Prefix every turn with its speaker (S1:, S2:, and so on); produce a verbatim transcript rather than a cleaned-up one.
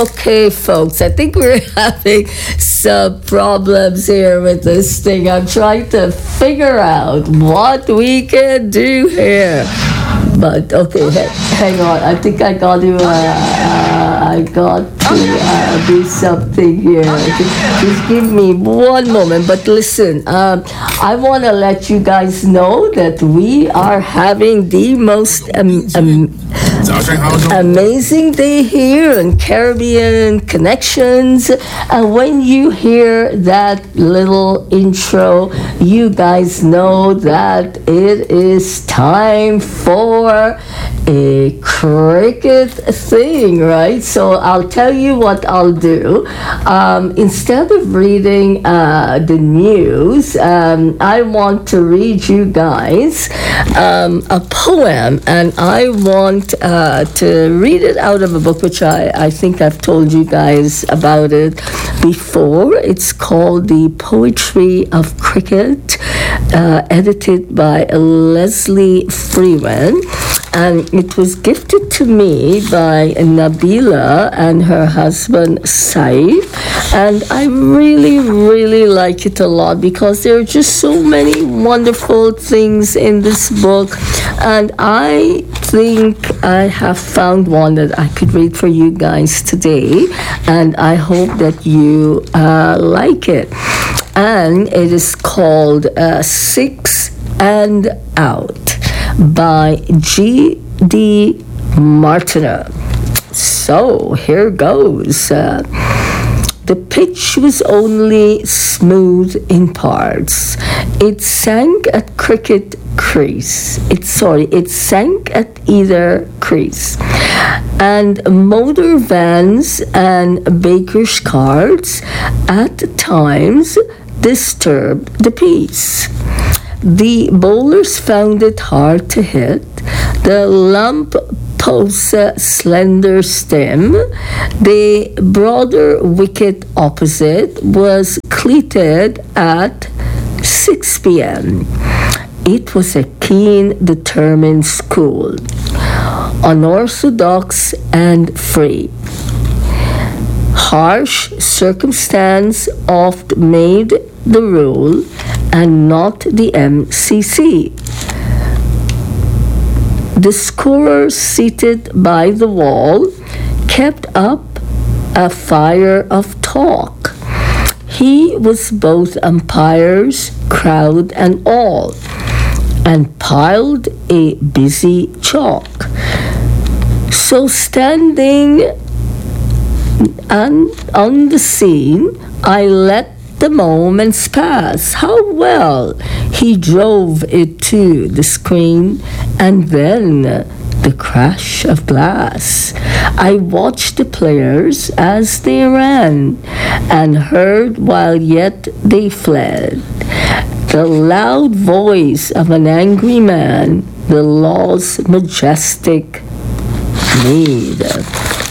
S1: Okay, folks, I think we're having some problems here with this thing. I'm trying to figure out what we can do here. But okay, ha- hang on. I think I got to. Uh, uh, I got to uh, do something here. Just, just give me one moment. But listen, um, I want to let you guys know that we are having the most um, um, amazing day here on Caribbean Connections. And when you hear that little intro, you guys know that it is time for a cricket thing, right? So I'll tell you what I'll do. Um, instead of reading uh, the news, um, I want to read you guys um, a poem, and I want uh, to read it out of a book which I, I think I've told you guys about it before. It's called The Poetry of Cricket, uh, edited by Leslie Freeman. And it was gifted to me by Nabila and her husband Saif. And I really, really like it a lot because there are just so many wonderful things in this book. And I think I have found one that I could read for you guys today. And I hope that you uh, like it. And it is called uh, Six and Out by G D Martineau. So here goes. Uh, the pitch was only smooth in parts. It sank at cricket crease. It sorry, it sank at either crease. And motor vans and baker's carts at times disturbed the peace. The bowlers found it hard to hit. The lump post's slender stem, the broader wicket opposite, was cleated at six p.m. It was a keen, determined school, unorthodox and free. Harsh circumstance oft made the rule and not the M C C. The scorer seated by the wall kept up a fire of talk. He was both umpires, crowd and all, and piled a busy chalk. So standing on, on the scene, I let the moments pass. How well he drove it to the screen, and then the crash of glass. I watched the players as they ran, and heard while yet they fled the loud voice of an angry man, the law's majestic need.